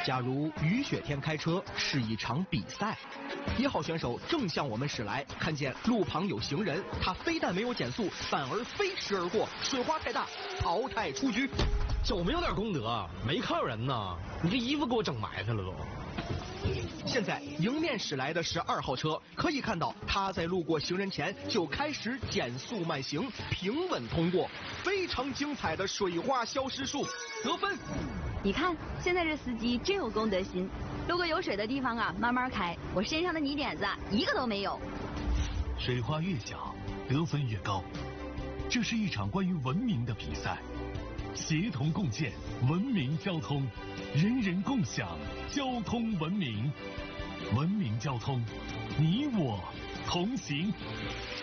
假如雨雪天开车是一场比赛，1号选手正向我们驶来，看见路旁有行人，他非但没有减速，反而飞驰而过，水花太大，淘汰出局。 就没有点功德，没看有人呢，你这衣服给我整埋汰了都。 现在迎面驶来的是2号车，可以看到他在路过行人前就开始减速慢行，平稳通过，非常精彩的水花消失术，得分。 你看，现在这司机真有公德心，路过有水的地方啊，慢慢开。我身上的泥点子一个都没有。 水花越小，得分越高。这是一场关于文明的比赛，协同共建文明交通，人人共享交通文明。文明交通，你我同行。